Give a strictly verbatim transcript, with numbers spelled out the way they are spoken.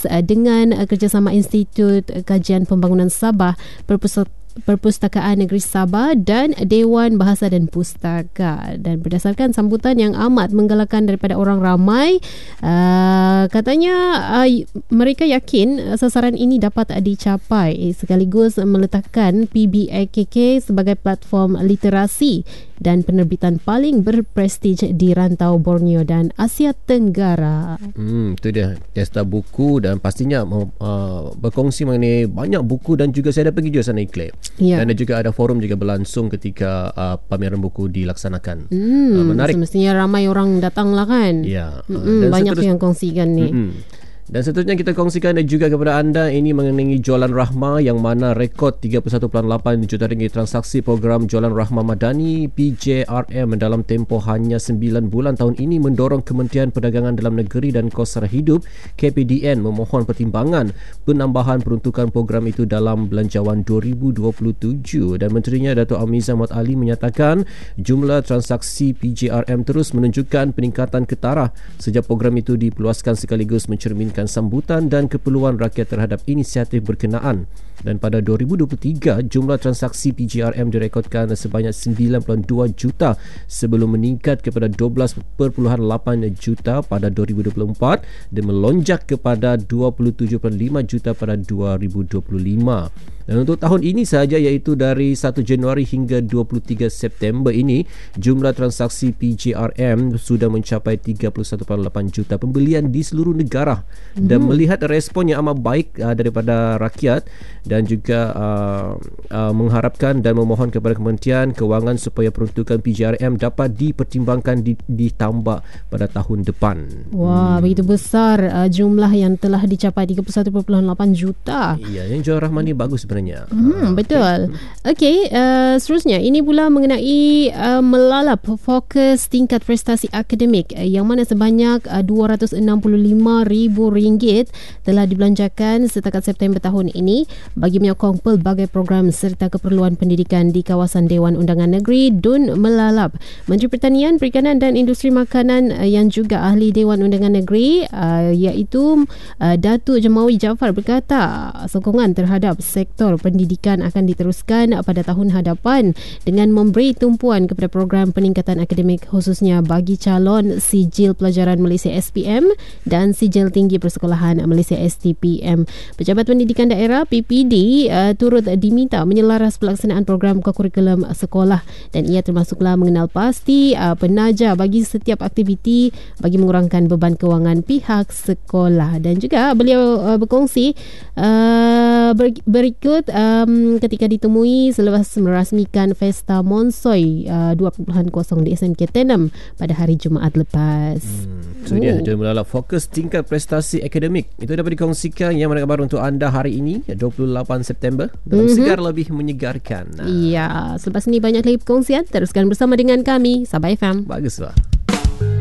Awards uh, dengan uh, kerjasama Institut Kajian Pembangunan Sabah, Perpustakaan Perpustakaan Negeri Sabah dan Dewan Bahasa dan Pustaka. Dan berdasarkan sambutan yang amat menggalakkan daripada orang ramai, uh, katanya uh, mereka yakin sasaran ini dapat dicapai sekaligus meletakkan P B A K K sebagai platform literasi dan penerbitan paling berprestij di rantau Borneo dan Asia Tenggara. Hmm, itu dia pesta buku dan pastinya uh, berkongsi mengenai banyak buku dan juga saya dah pergi juga sana iklan. Ya. Dan juga ada forum juga berlangsung ketika uh, pameran buku dilaksanakan. Hmm, uh, menarik. Semestinya ramai orang datang lah kan. Ya. Uh, hmm, banyak seterus- yang kongsikan ni. Mm-mm. Dan seterusnya kita kongsikan juga kepada anda ini mengenai Jualan Rahmah yang mana rekod tiga puluh satu perpuluhan lapan juta ringgit transaksi program Jualan Rahmah Madani P J R M dalam tempoh hanya sembilan bulan tahun ini mendorong Kementerian Perdagangan Dalam Negeri dan Kos Sara Hidup K P D N memohon pertimbangan penambahan peruntukan program itu dalam belanjawan dua ribu dua puluh tujuh. Dan Menterinya Datuk Amizah Muhammad Ali menyatakan jumlah transaksi P J R M terus menunjukkan peningkatan ketara sejak program itu diperluaskan sekaligus mencerminkan sambutan dan keperluan rakyat terhadap inisiatif berkenaan. Dan pada dua ribu dua puluh tiga, jumlah transaksi P J R M direkodkan sebanyak sembilan puluh dua juta sebelum meningkat kepada dua belas perpuluhan lapan juta pada dua ribu dua puluh empat dan melonjak kepada dua puluh tujuh perpuluhan lima juta pada dua ribu dua puluh lima. Dan untuk tahun ini sahaja, iaitu dari satu Januari hingga dua puluh tiga September ini, jumlah transaksi P J R M sudah mencapai tiga puluh satu perpuluhan lapan juta pembelian di seluruh negara. Mm-hmm. Dan melihat respon yang amat baik uh, daripada rakyat dan juga uh, uh, mengharapkan dan memohon kepada Kementerian Kewangan supaya peruntukan P J R M dapat dipertimbangkan di, ditambah pada tahun depan. Wah, hmm. begitu besar uh, jumlah yang telah dicapai tiga puluh satu perpuluhan lapan juta. Ya, yang Jualan Rahmah ni bagus sebenarnya. Hmm, uh, betul. Okey, okay, uh, seterusnya ini pula mengenai uh, melalap fokus tingkat prestasi akademik uh, yang mana sebanyak uh, dua ratus enam puluh lima ribu ringgit telah dibelanjakan setakat September tahun ini bagi menyokong pelbagai program serta keperluan pendidikan di kawasan Dewan Undangan Negeri Dun Melalap. Menteri Pertanian, Perikanan dan Industri Makanan uh, yang juga ahli Dewan Undangan Negeri uh, iaitu uh, Datuk Jemawi Jaafar berkata sokongan terhadap sektor pendidikan akan diteruskan pada tahun hadapan dengan memberi tumpuan kepada program peningkatan akademik khususnya bagi calon Sijil Pelajaran Malaysia S P M dan Sijil Tinggi Persekolahan Malaysia S T P M. Pejabat Pendidikan Daerah P P D uh, turut diminta menyelaras pelaksanaan program kurikulum sekolah dan ia termasuklah mengenal pasti uh, penaja bagi setiap aktiviti bagi mengurangkan beban kewangan pihak sekolah. Dan juga beliau uh, berkongsi uh, ber- berikut um, ketika ditemui selepas merasmikan Festa Monsoy uh, dua titik kosong di S M K Tenem pada hari Jumaat lepas. Hmm, itu dia, dia melalap fokus tingkat prestasi akademik. Itu dapat dikongsikan yang mana kabar untuk anda hari ini dua puluh lapan September dalam mm-hmm. Segar Lebih Menyegarkan. Ya, selepas ini banyak lagi perkongsian. Teruskan bersama dengan kami Sabah F M. Baguslah.